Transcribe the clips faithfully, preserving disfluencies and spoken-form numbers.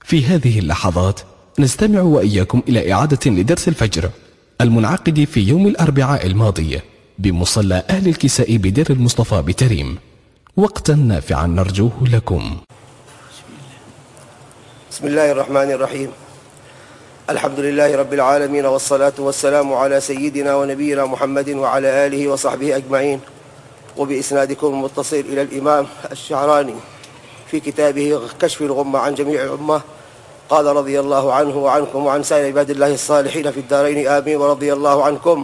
في هذه اللحظات نستمع وإياكم إلى إعادة لدرس الفجر المنعقد في يوم الأربعاء الماضي بمصلى أهل الكساء بدير المصطفى بتريم، وقتا نافعا نرجوه لكم. بسم الله الرحمن الرحيم. الحمد لله رب العالمين، والصلاة والسلام على سيدنا ونبينا محمد وعلى آله وصحبه أجمعين. وبإسنادكم المتصل إلى الإمام الشعراني في كتابه كشف الغمة عن جميع الأمة، قال رضي الله عنه وعنكم وعن سائر عباد الله الصالحين في الدارين آمين ورضي الله عنكم.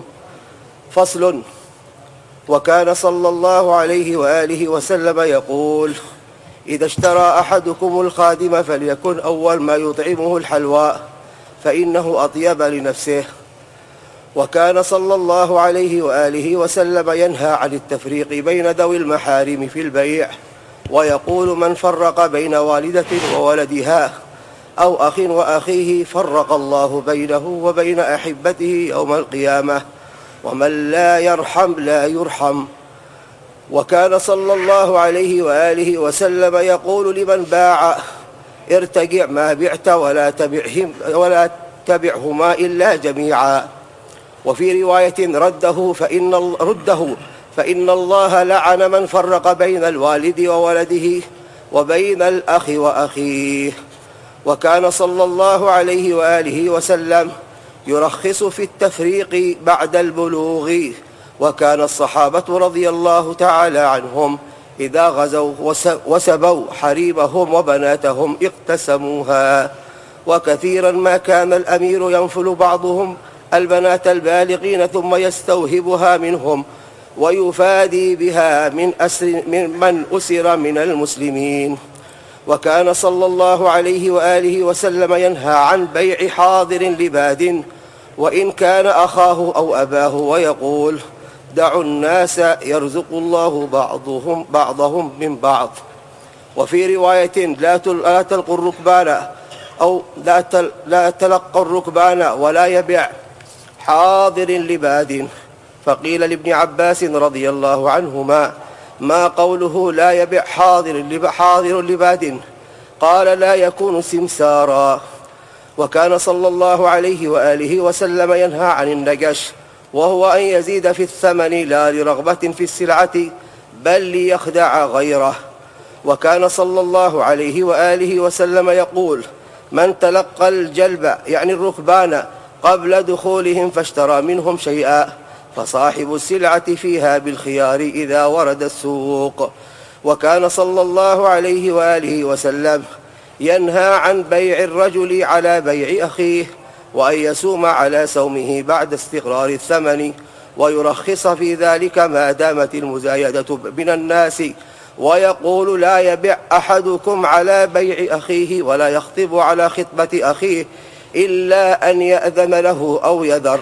فصل. وكان صلى الله عليه وآله وسلم يقول: إذا اشترى أحدكم الخادم فليكن أول ما يطعمه الحلوى فإنه أطيب لنفسه. وكان صلى الله عليه وآله وسلم ينهى عن التفريق بين ذوي المحارم في البيع، ويقول: من فرق بين والدة وولدها أو أخ وأخيه فرق الله بينه وبين أحبته يوم القيامة، ومن لا يرحم لا يرحم. وكان صلى الله عليه وآله وسلم يقول لمن باع: ارتجع ما بعت ولا تبعهم ولا تبعهما إلا جميعا. وفي رواية: رده فإن رده فإن الله لعن من فرق بين الوالد وولده وبين الأخ وأخيه. وكان صلى الله عليه وآله وسلم يرخص في التفريق بعد البلوغ، وكان الصحابة رضي الله تعالى عنهم إذا غزوا وسبوا حريمهم وبناتهم اقتسموها. وكثيرا ما كان الأمير ينفل بعضهم البنات البالغين ثم يستوهبها منهم ويفادي بها من أسر من, من أسر من المسلمين. وكان صلى الله عليه وآله وسلم ينهى عن بيع حاضر لباد وإن كان أخاه أو أباه، ويقول: دعوا الناس يرزق الله بعضهم بعضهم من بعض. وفي رواية: لا تلقوا الركبان أو لا, تل لا تلقوا الركبان ولا يبيع حاضر لباد. فقيل لابن عباس رضي الله عنهما: ما قوله لا يبيع حاضر حاضر لباد؟ قال: لا يكون سمسارا. وكان صلى الله عليه وآله وسلم ينهى عن النجش، وهو أن يزيد في الثمن لا لرغبة في السلعة بل ليخدع غيره. وكان صلى الله عليه وآله وسلم يقول: من تلقى الجلب يعني الركبان قبل دخولهم فاشترى منهم شيئا فصاحب السلعة فيها بالخيار إذا ورد السوق. وكان صلى الله عليه وآله وسلم ينهى عن بيع الرجل على بيع أخيه، وأن يسوم على سومه بعد استقرار الثمن، ويرخص في ذلك ما دامت المزايدة من الناس، ويقول: لا يبيع أحدكم على بيع أخيه ولا يخطب على خطبة أخيه إلا أن يأذن له أو يذر.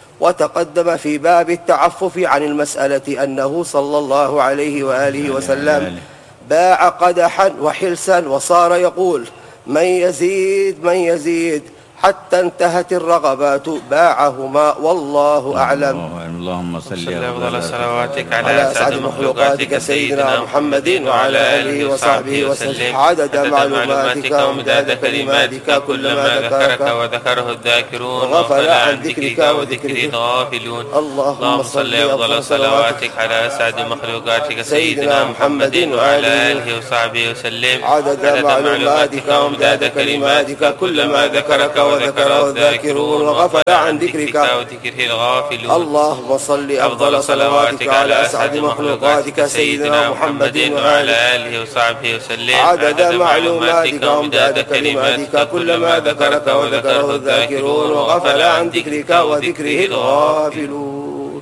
وتقدم في باب التعفف عن المسألة أنه صلى الله عليه وآله وسلم باع قدحا وحلسا وصار يقول: من يزيد من يزيد حتى انتهت الرغبات باعهما والله أعلم. اللهم صل أفضل صلواتك على أسعد مخلوقاتك سيدنا محمد وعلى آله وصحبه وسلم، عدد معلوماتك ومداد كلماتك، كلما ذكرك وذكره الذاكرون وغفل عن ذكرك وذكره الغافلون. اللهم صل أفضل صلواتك على أسعد مخلوقاتك سيدنا محمد وعلى آله وصحبه وسلم، عدد معلوماتك ومداد كلماتك، كلما ذكرك وذكره الذاكرون وغفل عن ذكرك وذكره الغافلون. اللهم صل أفضل صلواتك على أسعد مخلوقاتك سيدنا محمد وعلى آله وصحبه وسلم، عدد معلوماتك ومداد كلماتك، كلما ذكرك وذكره الذاكرون وغفل عن ذكرك وذكره الغافلون.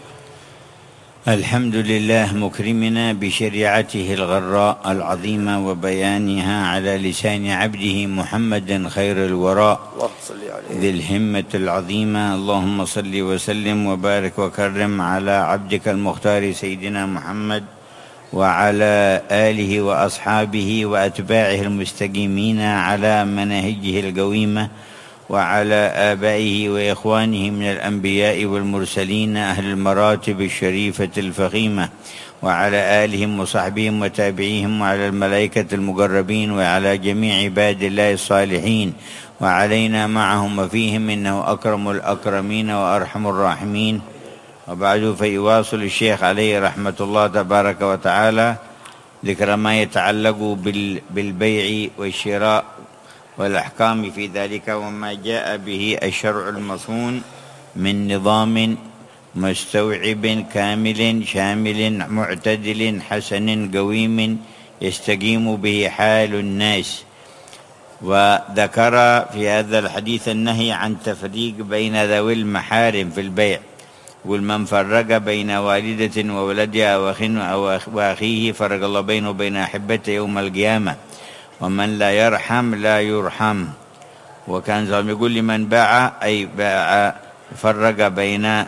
الحمد لله مكرمنا بشريعته الغراء العظيمة وبيانها على لسان عبده محمد خير الوراء ذي الهمة العظيمة. اللهم صل وسلم وبارك وكرم على عبدك المختار سيدنا محمد وعلى آله وأصحابه وأتباعه المستقيمين على مناهجه القويمة وعلى آبائه وإخوانه من الأنبياء والمرسلين أهل المراتب الشريفة الفخيمة، وعلى آلهم وصحبهم وتابعيهم، وعلى الملائكة المقربين، وعلى جميع عباد الله الصالحين، وعلينا معهم وفيهم، إنه أكرم الأكرمين وأرحم الراحمين. وبعد، فيواصل الشيخ عليه رحمة الله تبارك وتعالى ذكر ما يتعلق بالبيع والشراء والأحكام في ذلك، وما جاء به الشرع المصون من نظام مستوعب كامل شامل معتدل حسن قويم يستقيم به حال الناس. وذكر في هذا الحديث النهي عن تفريق بين ذوي المحارم في البيع، والمن فرق بين والدة وولدها وأخيه فرق الله بينه وبين أحبته يوم القيامة، ومن لا يرحم لا يرحم. وكان زمان يقول لمن باع أي باع فرق بين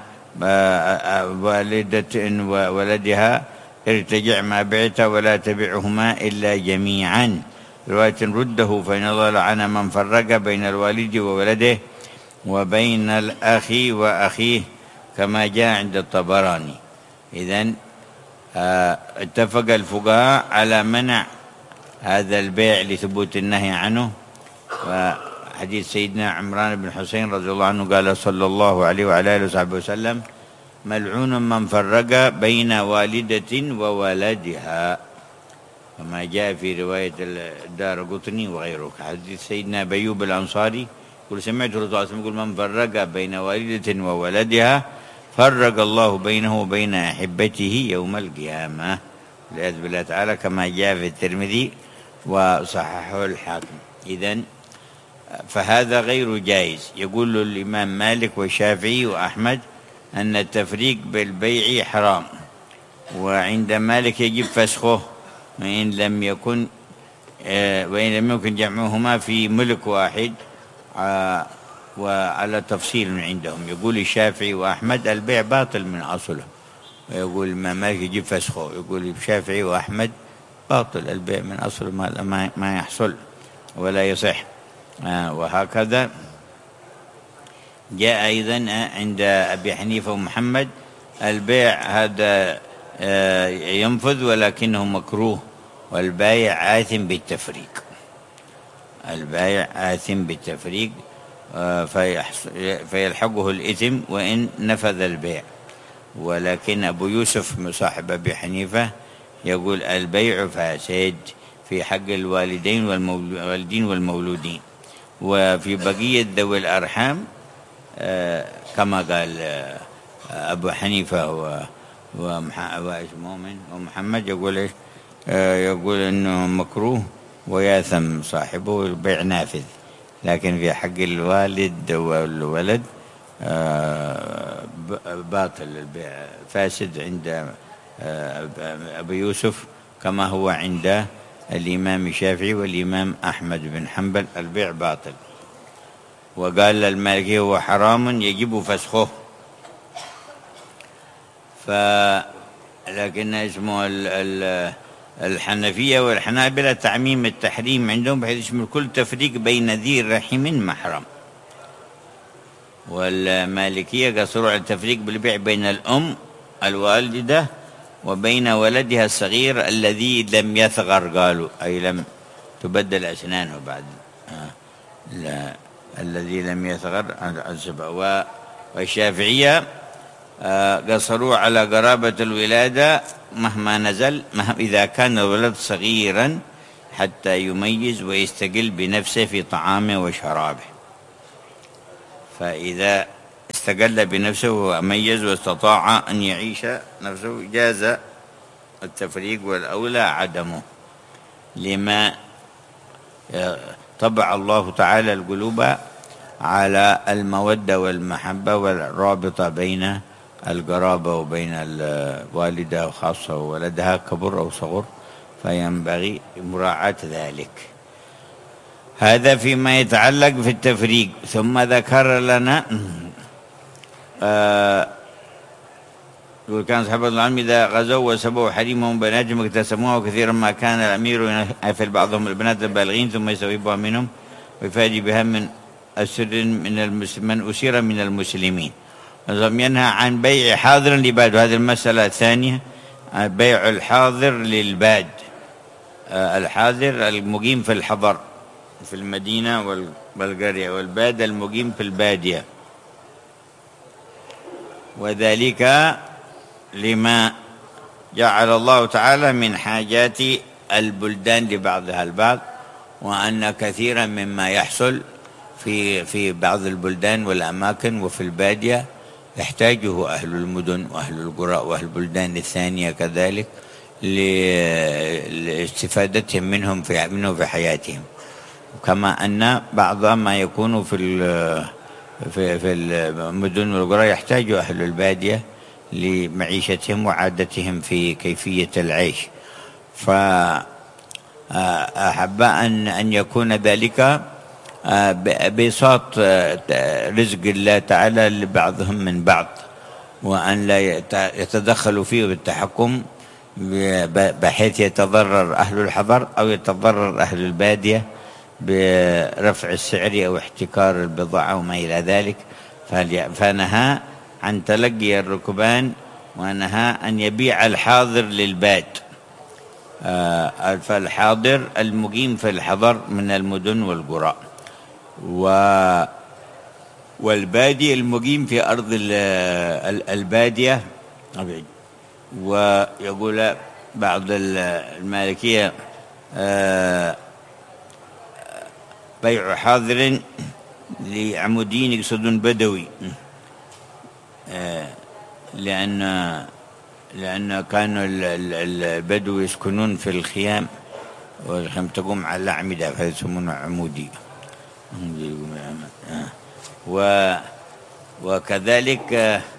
والدة وولدها ارتجع ما بعت ولا تبعهما إلا جميعا. رواية رده فإن الله لعن من فرق بين الوالد وولده وبين الأخ وأخيه كما جاء عند الطبراني. إذن اتفق الفقهاء على منع هذا البيع لثبوت النهي عنه. وحديث سيدنا عمران بن حسين رضي الله عنه قال صلى الله عليه وعلى آله وصحبه وسلم: ملعون من فرق بين والدة وولدها، كما جاء في رواية الدارقطني وغيره. حديث سيدنا أيوب الأنصاري يقول: سمعت الرسول صلى الله عليه وسلم يقول: من فرق بين والدة وولدها فرق الله بينه وبين أحبته يوم القيامة، والعياذ بالله تعالى، كما جاء في الترمذي وصححه الحاكم. إذن فهذا غير جائز. يقول الإمام مالك والشافعي وأحمد أن التفريق بالبيع حرام، وعند مالك يجب فسخه وإن لم يكن وإن لم يكن جمعهما في ملك واحد، وعلى تفصيل عندهم. يقول الشافعي وأحمد البيع باطل من أصله، ويقول الإمام مالك يجب فسخه. يقول الشافعي وأحمد باطل البيع من أصله، ما ما يحصل ولا يصح. وهكذا جاء أيضا عند أبي حنيفة ومحمد البيع هذا ينفذ ولكنه مكروه، والبايع آثم بالتفريق. البايع آثم بالتفريق فيلحقه الإثم وإن نفذ البيع. ولكن أبو يوسف صاحب أبي حنيفة يقول البيع فاسد في حق الوالدين والوالدين والمولودين، وفي بقية ذوي الأرحام كما قال أبو حنيفة ومحمد يقول إيش؟ يقول إنه مكروه وياثم صاحبه، البيع نافذ. لكن في حق الوالد والولد باطل، البيع فاسد عند أبي يوسف كما هو عند الإمام الشافعي والإمام أحمد بن حنبل، البيع باطل. وقال المالكي هو حرام يجب فسخه. ف لكن اسمه الحنفية والحنابلة تعميم التحريم عندهم بحيث يشمل كل تفريق بين ذي رحم محرم، والمالكية قصروا على التفريق بالبيع بين الأم الوالدة وبين ولدها الصغير الذي لم يثغر، قالوا أي لم تبدل أسنانه بعد آه. لا الذي لم يثغر السبع. والشافعية آه قصروا على قرابة الولادة مهما نزل، إذا كان الولد صغيرا حتى يميز ويستقل بنفسه في طعامه وشرابه. فإذا استقل بنفسه وميز واستطاع أن يعيش نفسه جاز التفريق، والأولى عدمه، لما طبع الله تعالى القلوب على المودة والمحبة والرابطة بين القرابة وبين الوالدة وخاصة وولدها كبر أو صغر، فينبغي مراعاة ذلك. هذا فيما يتعلق في التفريق. ثم ذكر لنا آه وكان صحابة العلم إذا غزوا وسبوا حريمهم بناتهم اكتسموها، وكثيرا ما كان الأمير ينافل بعضهم البنات البالغين ثم يستويبها منهم ويفادي بها من أسر من المسلمين من أسر من المسلمين. ينهى عن بيع حاضر لباد، وهذه المسألة الثانية، بيع الحاضر للباد، الحاضر المقيم في الحضر في المدينة والقرية، والباد المقيم في البادية، وذلك لما جعل الله تعالى من حاجات البلدان لبعضها البعض، وأن كثيرا مما يحصل في في بعض البلدان والأماكن وفي البادية يحتاجه أهل المدن وأهل القرى وأهل البلدان الثانية كذلك لاستفادتهم منهم في منه في حياتهم، كما أن بعض ما يكون في في في المدن والقرى يحتاج أهل البادية لمعيشتهم وعادتهم في كيفية العيش. فأحب أن أن يكون ذلك بساط رزق الله تعالى لبعضهم من بعض، وأن لا يتدخلوا فيه بالتحكم بحيث يتضرر أهل الحضر أو يتضرر أهل البادية برفع السعر أو احتكار البضاعة وما إلى ذلك. فنهى عن تلقي الركبان، ونهى أن يبيع الحاضر للباد، فالحاضر المقيم في الحضر من المدن والقرى، والبادي المقيم في أرض البادية. ويقول بعض المالكية بيع حاضر لعمودين يقصدون بدوي، لأن لأن كانوا البدو يسكنون في الخيام، والخيام تقوم على الأعمدة فيسمونه عمودي. و وكذلك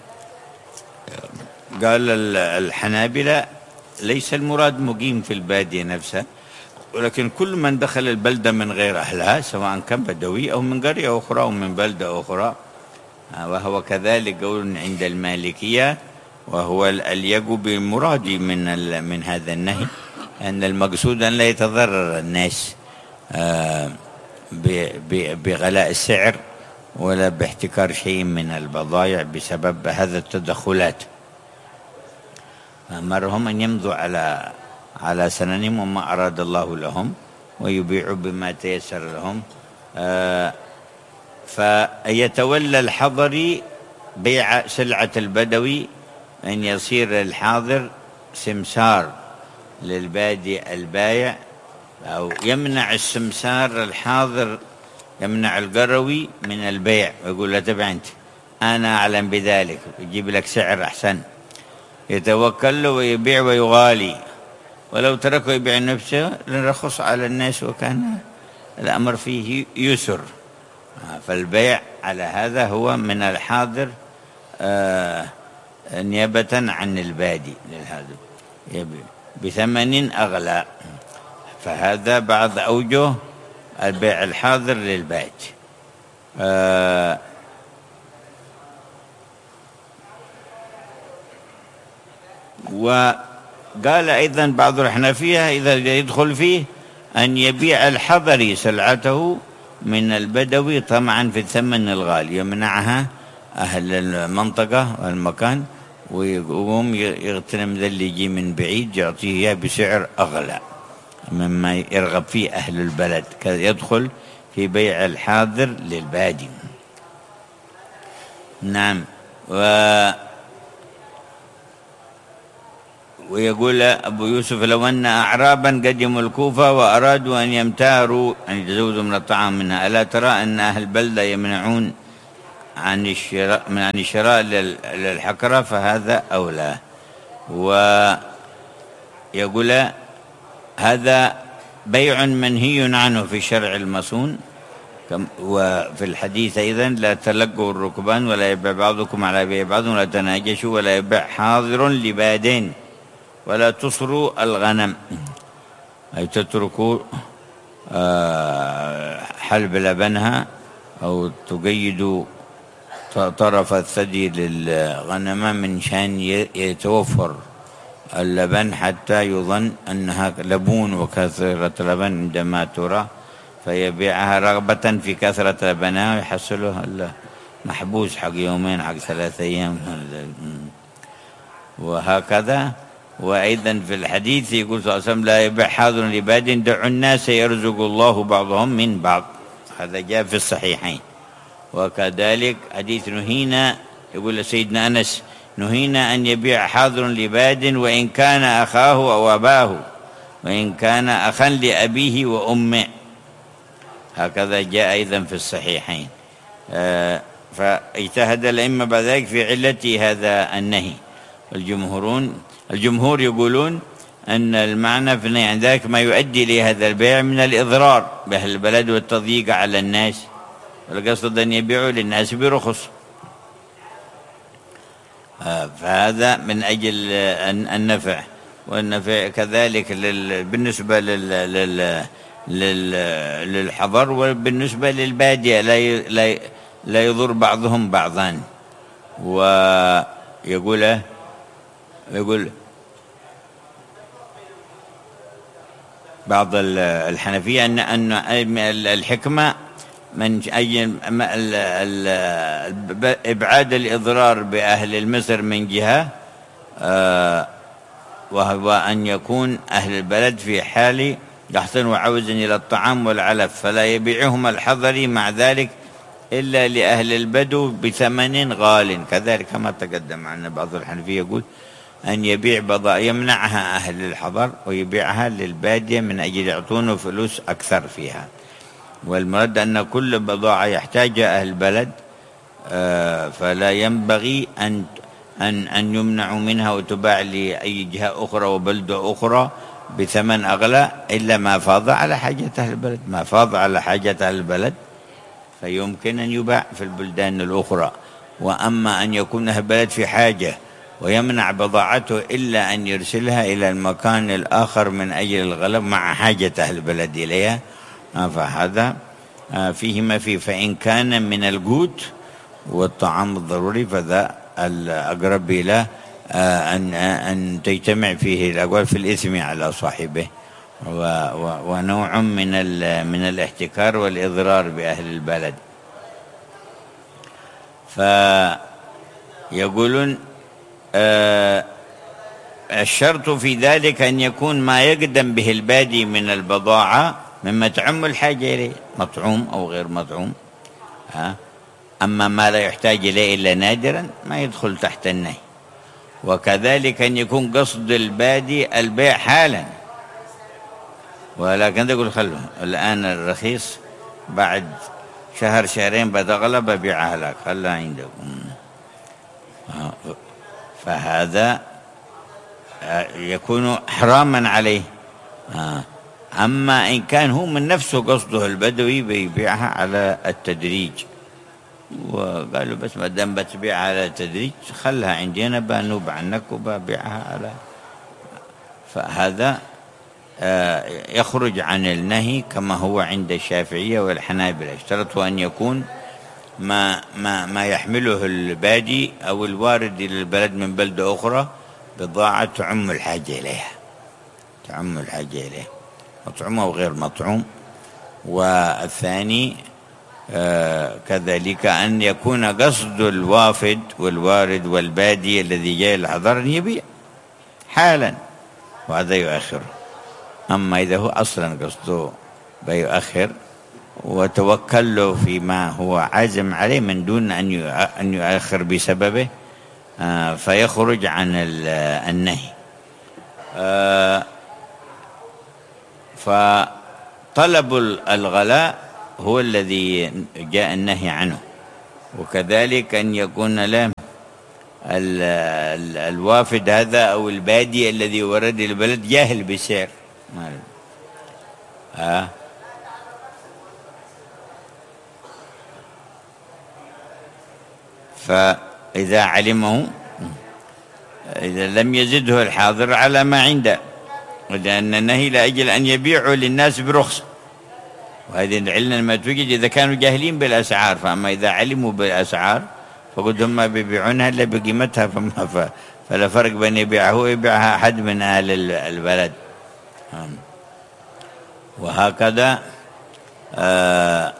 قال الحنابلة ليس المراد مقيم في البادية نفسها، ولكن كل من دخل البلدة من غير أهلها، سواء كان بدوي أو من قرية أخرى أو من بلدة أخرى، وهو كذلك قول عند المالكية، وهو الأليق بالمراد من من هذا النهي، أن المقصود أن لا يتضرر الناس بغلاء السعر ولا باحتكار شيء من البضائع بسبب هذا التدخلات. أمرهم أن يمضوا على على سننهم وما أراد الله لهم، ويبيعوا بما تيسر لهم. فيتولى الحضري بيع سلعة البدوي، أن يصير الحاضر سمسار للبادي البايع، أو يمنع السمسار الحاضر، يمنع القروي من البيع، ويقول له تبع أنت، أنا أعلم بذلك، يجيب لك سعر أحسن، يتوكل له ويبيع ويغالي، ولو تركه يبيع نفسه لنرخص على الناس، وكان الأمر فيه يسر. فالبيع على هذا هو من الحاضر آه نيابة عن البادي للهذا بثمن أغلى. فهذا بعض أوجه البيع الحاضر للباد. آه وقال أيضا بعض الحنفية إذا يدخل فيه أن يبيع الحضري سلعته من البدوي طمعا في الثمن الغالي، يمنعها أهل المنطقة والمكان، ويقوم يغتنم ذا اللي يجي من بعيد يعطيه إياه بسعر أغلى مما يرغب فيه أهل البلد. يدخل في بيع الحاضر للبادي. نعم. و ويقول أبو يوسف لو أن أعرابا قدموا الكوفة وأرادوا أن يمتاروا أن يتزودوا من الطعام منها، ألا ترى أن أهل البلدة يمنعون عن الشراء من عن الشراء للحكرة؟ فهذا أولى. ويقول هذا بيع منهي عنه في شرع المصون. وفي الحديث أيضا لا تلقوا الركبان ولا يبيع بعضكم على بيع بعض ولا تناجشوا ولا يبيع حاضر لبادين ولا تصروا الغنم، أي تتركوا حلب لبنها أو تقيدوا طرف الثدي للغنم من شان يتوفر اللبن حتى يظن أنها لبون وكثرة لبن عندما ترى فيبيعها رغبة في كثرة لبنها ويحصلها محبوس حق يومين حق ثلاثة أيام. وهكذا. وأيضا في الحديث يقول صلى الله عليه وسلم: لا يبيع حاضر لباد، دعوا الناس يرزق الله بعضهم من بعض. هذا جاء في الصحيحين. وكذلك حديث نهينا، يقول سيدنا أنس: نهينا أن يبيع حاضر لباد وإن كان أخاه أو أباه، وإن كان أخا لأبيه وأمه. هكذا جاء أيضا في الصحيحين. آه فاجتهد الأئمة بعد ذلك في علة هذا النهي. والجمهورون الجمهور يقولون أن المعنى في النهي عن ذلك ما يؤدي لهذا البيع من الإضرار بأهل البلد والتضييق على الناس، والقصد أن يبيعوا للناس برخص. آه فهذا من أجل النفع. والنفع كذلك بالنسبة لل لل للحضر، وبالنسبة للبادية لا لا لا يضر بعضهم بعضان. ويقول يقول بعض الحنفية أن أن الحكمة من أي إبعاد الإضرار بأهل المصر من جهة، وهو أن يكون أهل البلد في حال يحسن وعوز إلى الطعام والعلف، فلا يبيعهم الحضري مع ذلك إلا لأهل البدو بثمن غال. كذلك كما تقدم عن بعض الحنفية يقول أن يبيع بضائع يمنعها أهل الحضر ويبيعها للبادية من أجل يعطونه فلوس أكثر فيها. والمراد أن كل بضاعة يحتاجها أهل البلد فلا ينبغي أن أن أن يمنعوا منها وتباع لأي جهة أخرى وبلدة أخرى بثمن أغلى إلا ما فاض على حاجة أهل البلد. ما فاض على حاجة أهل البلد فيمكن أن يباع في البلدان الأخرى. وأما أن يكون أهل البلد في حاجة ويمنع بضاعته إلا أن يرسلها إلى المكان الآخر من أجل الغلب مع حاجة أهل البلد إليها، فهذا فيه ما فيه. فإن كان من القوت والطعام الضروري فذا الأقرب إلى أن أن تجتمع فيه الأقوال في الإثم على صاحبه، ونوع من من الاحتكار والإضرار بأهل البلد. فيقولون آه الشرط في ذلك أن يكون ما يقدم به البادي من البضاعة مما تعم الحاجة إليه، مطعوم أو غير مطعوم. ها أما ما لا يحتاج إليه إلا نادرا ما يدخل تحت النهي. وكذلك أن يكون قصد البادي البيع حالا، ولكن تقول خلوه الآن الرخيص بعد شهر شهرين بتغلى ببيعها لك، خلها عندكم. فهذا يكون حراما عليه. أما إن كان هو من نفسه قصده البدوي بيبيعها على التدريج، وقالوا بس ما دام بتبيعها على التدريج خلها عندي أنا بنوب عنك وببيعها على، فهذا يخرج عن النهي كما هو عند الشافعية والحنابلة. اشترطوا أن يكون ما ما ما يحمله البادي أو الوارد إلى البلد من بلدة أخرى بضاعة تعم الحاجة إليها، تعم الحاجة إليها مطعوم أو غير مطعوم. والثاني آه كذلك أن يكون قصد الوافد والوارد والبادي الذي جاء الحضر أن يبيع حالا، وهذا يؤخر. أما إذا هو أصلا قصده بيؤخر وتوكل له فيما هو عازم عليه من دون أن يؤخر بسببه آه فيخرج عن النهي. آه فطلب الغلاء هو الذي جاء النهي عنه. وكذلك أن يكون له الوافد هذا أو البادي الذي ورد البلد جاهل بسعر. آه فإذا علمه إذا لم يزده الحاضر على ما عنده، لأن النهي لأجل أن يبيعوا للناس برخص، وهذه العلة لما توجد إذا كانوا جاهلين بالأسعار. فأما إذا علموا بالأسعار فقد هم بيبيعونها إلا بقيمتها، فما فلا فرق بين يبيعه ويبيعها أحد من أهل البلد. وهكذا آه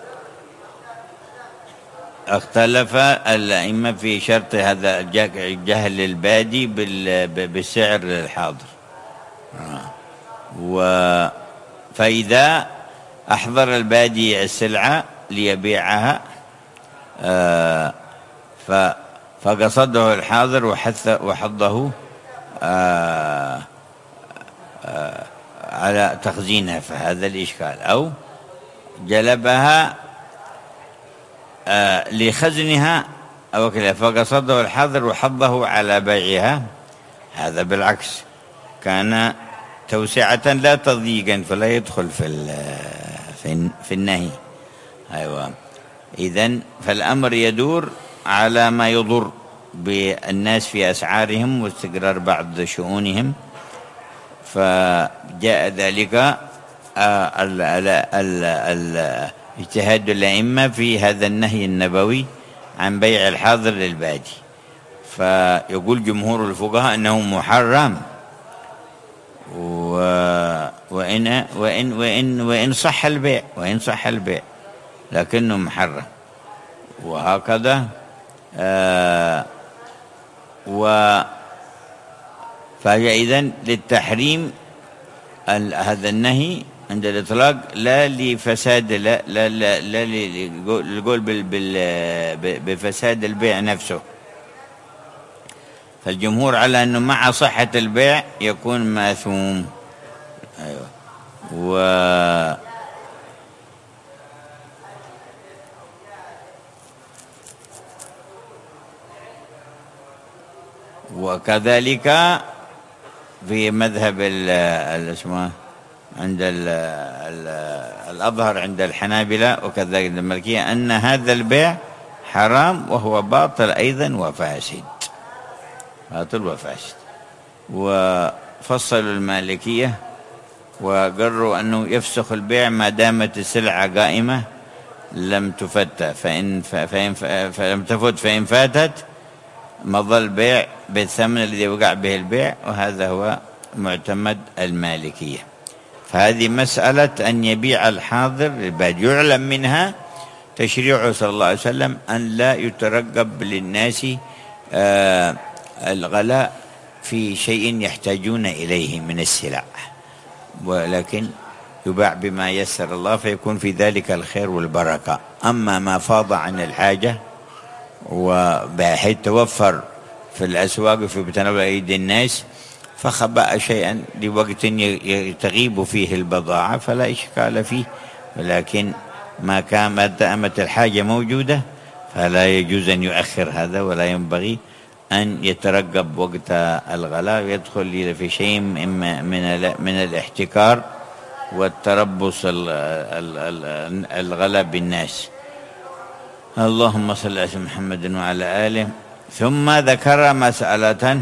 اختلف الأئمة في شرط هذا جهل البادي بالسعر الحاضر. آه. فإذا أحضر البادي السلعة ليبيعها آه فقصده الحاضر وحث وحضه آه آه على تخزينها، فهذا الإشكال. أو جلبها آه لخزنها أو كذا فقصده الحاضر وحضه على بيعها، هذا بالعكس كان توسعة لا تضييقا فلا يدخل في في النهي. أيوة. إذن فالأمر يدور على ما يضر بالناس في أسعارهم واستقرار بعض شؤونهم، فجاء ذلك اجتهاد الأئمة في هذا النهي النبوي عن بيع الحاضر للبادي. فيقول جمهور الفقهاء أنه محرم، وإن وإن وإن وإن صح البيع وإن صح البيع لكنه محرم. وهكذا آه و فإذن للتحريم هذا النهي عند الإطلاق لا لفساد لا لا لا, لا للقول بفساد البيع نفسه. فالجمهور على أنه مع صحة البيع يكون ماثوم. أيوة. و وكذلك في مذهب الاسماء عند ال ال الأظهر عند الحنابلة وكذلك المالكية أن هذا البيع حرام وهو باطل أيضا وفاسد، باطل وفاسد. وفصلوا المالكية وقرروا أنه يفسخ البيع ما دامت السلعة قائمة لم تفت، فإن فإن فلم تفت فإن فاتت مضى البيع بالثمن الذي وقع به البيع، وهذا هو معتمد المالكية. فهذه مسألة أن يبيع الحاضر للبادي يعلم منها تشريعه صلى الله عليه وسلم أن لا يترقب للناس آه الغلاء في شيء يحتاجون إليه من السلع، ولكن يباع بما يسر الله فيكون في ذلك الخير والبركة. أما ما فاض عن الحاجة وبحيث توفر في الأسواق وفي بتناول أيدي الناس فخبأ شيئا لوقت تغيب فيه البضاعة فلا إشكال فيه، ولكن ما كان ما دامت الحاجة موجودة فلا يجوز أن يؤخر هذا، ولا ينبغي أن يترقب وقت الغلاء ويدخل في شيء من من الاحتكار والتربص الغلاء بالناس. اللهم صل على محمد وعلى آله. ثم ذكر مسألة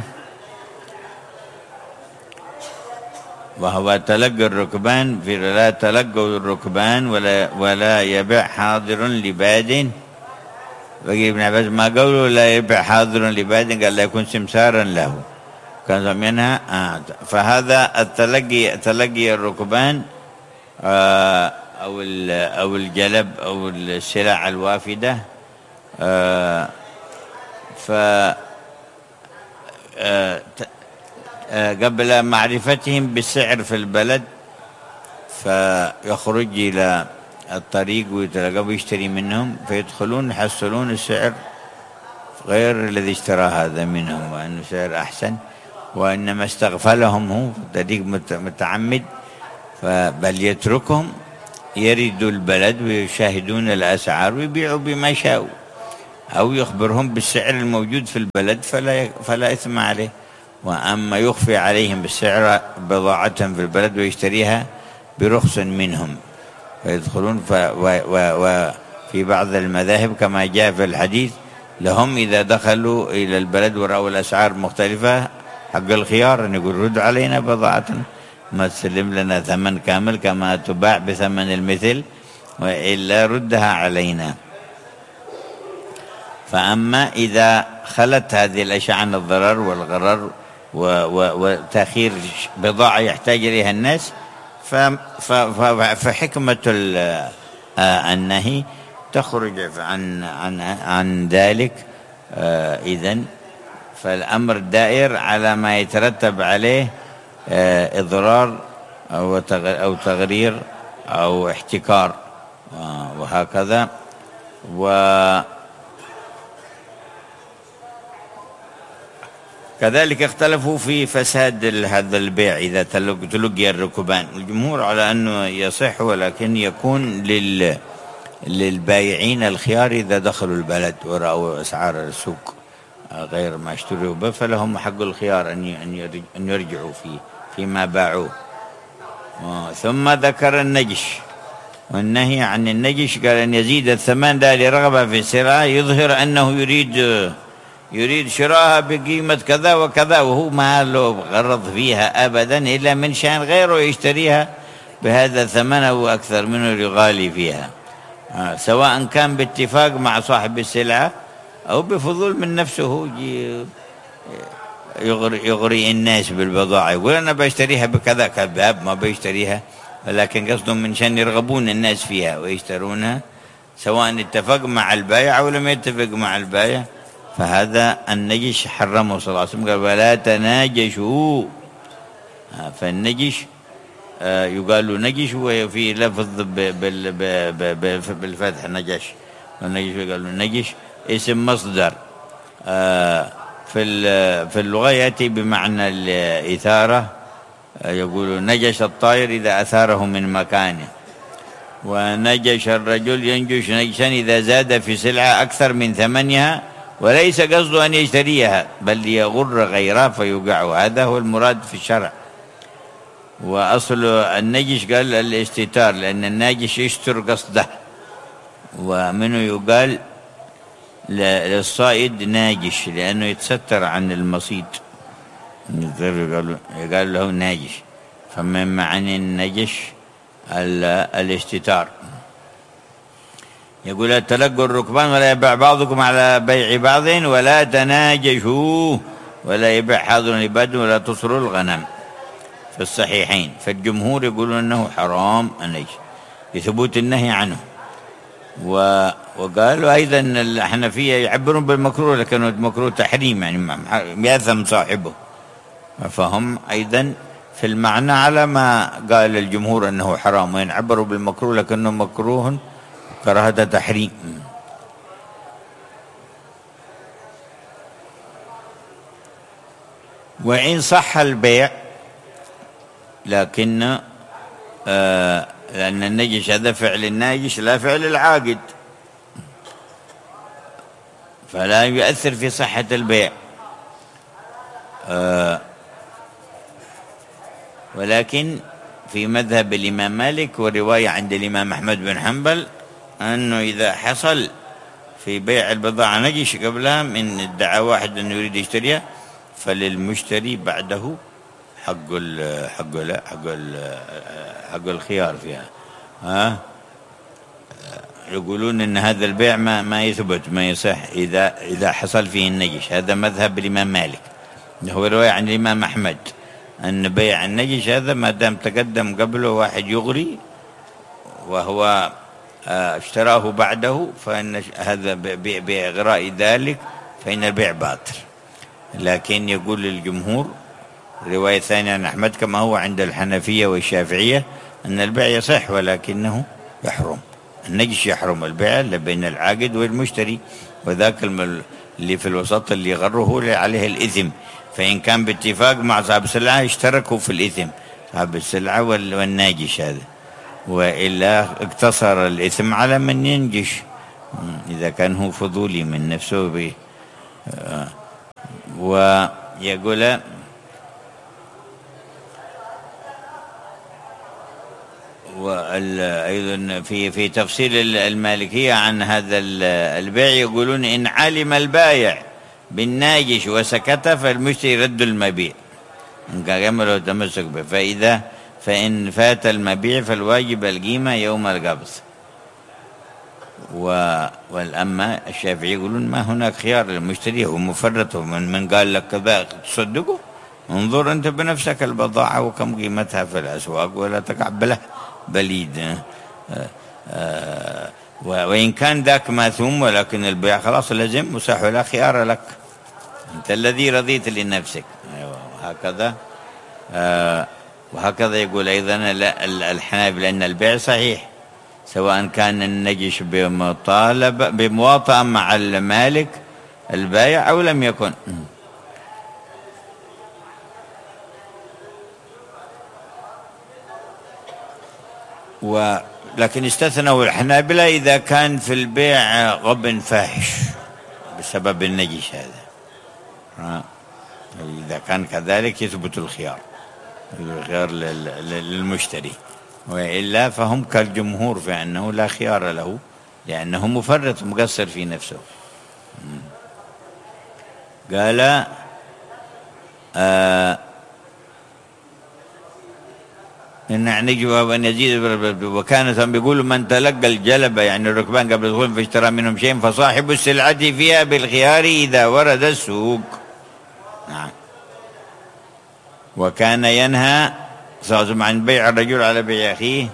وهو تلقى الركبان، في لا تلقوا الركبان ولا ولا يبيع حاضر لباد. بقي ابن عباس ما قولوا لا يبيع حاضر لباد، قال لا يكون سمسارا له، كان منها آه. فهذا التلقي تلقي الركبان آه أو أو الجلب أو السلع الوافدة آه ف آه قبل معرفتهم بالسعر في البلد فيخرج إلى الطريق ويتلقى ويشتري منهم فيدخلون يحصلون السعر غير الذي اشترى هذا منهم وأنه سعر أحسن، وإنما استغفلهم هو طريق متعمد، بل يتركهم يردوا البلد ويشاهدون الأسعار ويبيعوا بما شاءوا، أو يخبرهم بالسعر الموجود في البلد فلا فلا إثم عليه. وأما يخفي عليهم بالسعر بضاعة في البلد ويشتريها برخص منهم فيدخلون ف وفي بعض المذاهب كما جاء في الحديث لهم إذا دخلوا إلى البلد ورأوا الأسعار مختلفة حق الخيار أن يقول رد علينا بضاعتنا، ما تسلم لنا ثمن كامل كما تباع بثمن المثل وإلا ردها علينا. فأما إذا خلت هذه الأشياء عن الضرر والغرر وتأخير بضاعة يحتاج إليها الناس فحكمة النهي تخرج عن عن عن ذلك. إذن فالأمر دائر على ما يترتب عليه إضرار أو تغرير أو احتكار وهكذا. وكذلك اختلفوا في فساد هذا البيع إذا تلقي الركبان. الجمهور على أنه يصح، ولكن يكون لل للبايعين الخيار إذا دخلوا البلد ورأوا أسعار السوق غير ما اشتروا به، فلهم حق الخيار أن يرجعوا فيه فيما باعوه. ثم ذكر النجش والنهي عن النجش، قال أن يزيد الثمن ذا لرغبة في السلعة يظهر أنه يريد يريد شراءها بقيمة كذا وكذا، وهو ما له غرض فيها أبدا إلا من شأن غيره يشتريها بهذا الثمن أو أكثر منه يغالي فيها، سواء كان باتفاق مع صاحب السلعة أو بفضول من نفسه يغري, يغري الناس بالبضاعة، يقول أنا بشتريها بكذا، كذاب ما بيشتريها، ولكن قصدهم من شأن يرغبون الناس فيها ويشترونها، سواء اتفق مع البائع أو لم يتفق مع البائع. فهذا النجش حرمه صلى الله عليه وسلم، قال ولا تناجشوا. فالنجش يقال له نجش وفي لفظ بالفتح نجش، والنجش يقال له نجش اسم مصدر في في اللغة يأتي بمعنى الإثارة، يقول نجش الطائر إذا أثاره من مكانه، ونجش الرجل ينجش نجشا إذا زاد في سلعة أكثر من ثمنها وليس قصده أن يشتريها بل ليغر غيره فيوقعه، هذا هو المراد في الشرع. وأصل النجش قال الاستتار، لأن الناجش يستر قصده، ومنه يقال للصائد ناجش لأنه يتستر عن المصيد، يقال له ناجش. فمن معنى النجش الاستتار. يقول تلقوا الركبان ولا يبيع بعضكم على بيع بعض ولا تناجشوا ولا يبيع حاضر لباد ولا تصروا الغنم في الصحيحين. فالجمهور يقولون أنه حرام النجش لثبوت النهي عنه. وقالوا أيضا الحنفية يعبرون بالمكروه لكنه مكروه تحريم، يعني يأثم صاحبه، فهم أيضا في المعنى على ما قال الجمهور أنه حرام، وإن عبروا بالمكروه لكنه مكروه كراهة تحريم. وإن صح البيع لكن آه لأن النجش هذا فعل الناجش لا فعل العاقد، فلا يؤثر في صحة البيع. آه ولكن في مذهب الإمام مالك ورواية عند الإمام أحمد بن حنبل أنه إذا حصل في بيع البضاعة نجش قبلها من ادعى واحد أنه يريد يشتريها، فللمشتري بعده حق ال حق ال حق ال حق الخيار فيها. ها يقولون ان هذا البيع ما ما يثبت ما يصح اذا اذا حصل فيه النجش. هذا مذهب الامام مالك، هو روايه عن الامام احمد ان بيع النجش هذا ما دام تقدم قبله واحد يغري وهو اشتراه بعده فان هذا باغراء ذلك فان البيع باطل. لكن يقول الجمهور رواية ثانية عن أحمد كما هو عند الحنفية والشافعية أن البيع يصح ولكنه يحرم، النجش يحرم البيع بين العاقد والمشتري، وذاك اللي في الوسط اللي غره عليه الإثم، فإن كان باتفاق مع صاحب السلعة اشتركوا في الإثم صاحب السلعة والناجش هذا، وإلا اقتصر الإثم على من ينجش إذا كان هو فضولي من نفسه به. ويقول وأيضا في في تفصيل المالكية عن هذا البيع يقولون إن علم البائع بالناجش وسكت فالمشتري يرد المبيع إن كان يعمل تمسك به، فإذا فإن فات المبيع فالواجب القيمة يوم القبض. والأما الشافعي يقولون ما هناك خيار للمشتري، هو مفرط، من من قال لك كذا تصدقه، انظر أنت بنفسك البضاعة وكم قيمتها في الأسواق ولا تقع بله بليد. آه وإن كان ذاك ماثوم، ولكن البيع خلاص لازم مساح ولا خيار لك، أنت الذي رضيت لنفسك. أيوة هكذا. آه وهكذا يقول أيضا الحنابلة أن البيع صحيح سواء كان النجش بمطالبة بمواطأة مع المالك البائع أو لم يكن. ولكن استثنوا الحنابلة إذا كان في البيع غب فاحش بسبب النجش هذا، إذا كان كذلك يثبت الخيار الخيار للمشتري، وإلا فهم كالجمهور في أنه لا خيار له لأنه مفرط مقصر في نفسه. قال آه إن نجوى أن يزيد، وكانت بيقولوا من تلقى الجلبة يعني الركبان قبل دخول فاشترى منهم شيء فصاحب السلعة فيها بالخيار إذا ورد السوق. نعم. وكان ينهى صلى الله عليه وسلم عن بيع الرجل على بيع أخيه،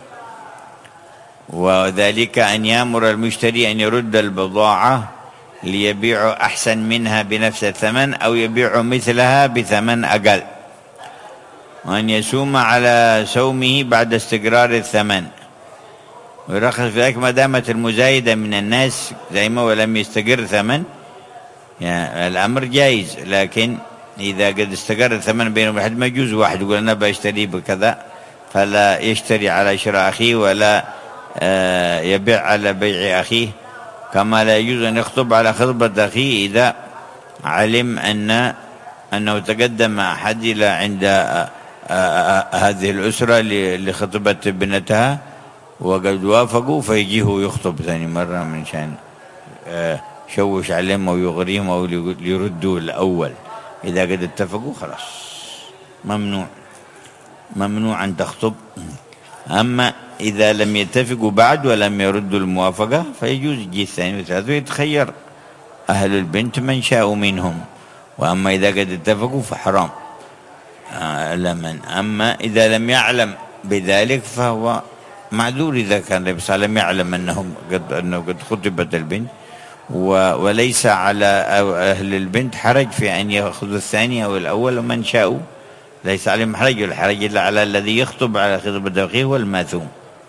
وذلك أن يأمر المشتري أن يرد البضاعة ليبيع أحسن منها بنفس الثمن أو يبيع مثلها بثمن أقل، وأن يسوم على سومه بعد استقرار الثمن، ويرخص في ذلك ما دامت المزايدة من الناس زي ما ولم يستقر ثمن، يعني الأمر جائز، لكن إذا قد استقر الثمن بينهم واحد ما يجوز واحد يقول أنا بشتري بكذا فلا يشتري على شراء أخيه ولا يبيع على بيع أخيه، كما لا يجوز أن يخطب على خطبة أخيه إذا علم أن أنه تقدم أحد إلى عند هذه الأسرة لخطبة ابنتها وقد وافقوا فيجيه يخطب ثاني مرة من شان شوش عليهم أو يغريهم أو يردوا الأول. إذا قد اتفقوا خلاص ممنوع ممنوع أن تخطب. أما إذا لم يتفقوا بعد ولم يردوا الموافقة فيجوز يجي الثاني والثالث ويتخير أهل البنت من شاءوا منهم. وأما إذا قد اتفقوا فحرام آه لمن. أما إذا لم يعلم بذلك فهو معذور إذا كان النبي صلى الله عليه وسلم يعلم أنهم قد أنه قد خطبت البنت، وليس على أهل البنت حرج في أن يأخذوا الثاني أو الأول ومن شاءوا، ليس عليهم حرج، الحرج إلا على الذي يخطب على خطبة أخيه والماثوم.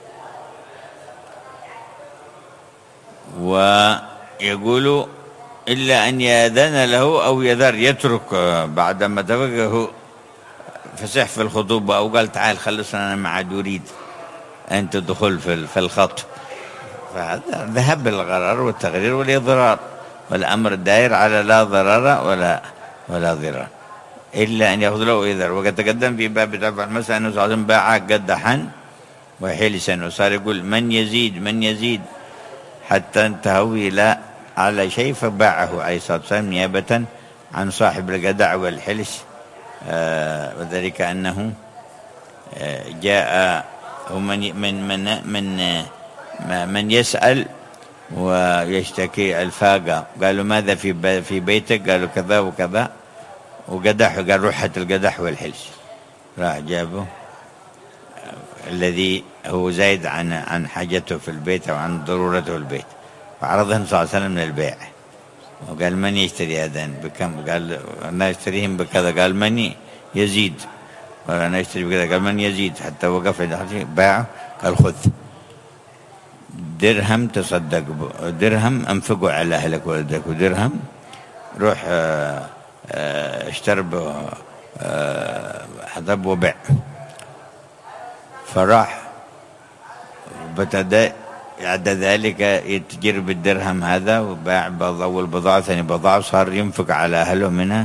ويقول إلا أن يأذن له أو يذر يترك بعدما تفقه فسح في الخطوبة أو قال تعال خلصنا أنا ما عاد أريد أن تدخل في الخط، فهذا ذهب الغرر والتغرير والإضرار، والأمر دائر على لا ضرر ولا ولا ضرر إلا أن يأخذ له إذر. وقد تقدم في باب دفع المسألة أنه صلى الله عليه وسلم باع قدحا وحلسا، وصار يقول من يزيد من يزيد حتى انتهوا إلى على شيء فباعه عليه الصلاة والسلام نيابة عن صاحب القدع والحلس. آه وذلك أنه آه جاء من من من من من يسأل ويشتكي الفاقة، قالوا ماذا في في بيتك؟ قالوا كذا وكذا وقدح، قال روحة القدح والحلس، راح جابه الذي هو زايد عن عن حاجته في البيت أو عن ضرورته في البيت، فعرضهم صلى الله عليه وسلم من البيع، وقال من يشتري هذان بكم؟ قال أنا أشتريهم بكذا. قال من يزيد؟ قال أنا أشتري بكذا. قال من يزيد؟ حتى وقف عند باعه، قال خذ درهم تصدق، درهم أنفقه على أهلك وولدك، ودرهم روح اشترب حطب وبيع. فراح وبتدا بعد ذلك يتجر بالدرهم هذا وباع أول بضاعة ثاني بضاعة، صار ينفق على أهله منها